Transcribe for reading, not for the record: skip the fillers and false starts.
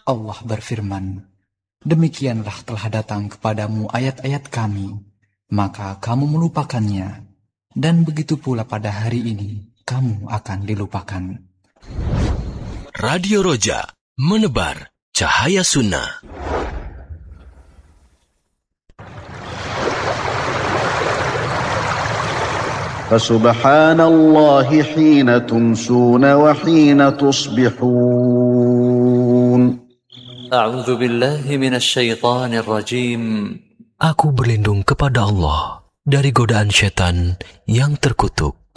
Allah berfirman, demikianlah telah datang kepadamu ayat-ayat kami, maka kamu melupakannya, dan begitu pula pada hari ini kamu akan dilupakan. Radio Roja, menebar cahaya sunnah. Fasubhanallahi hina tumsuna wa hina tusbihun. A'udzu billahi minasy syaithanir rajim. Aku berlindung kepada Allah dari godaan syaitan yang terkutuk.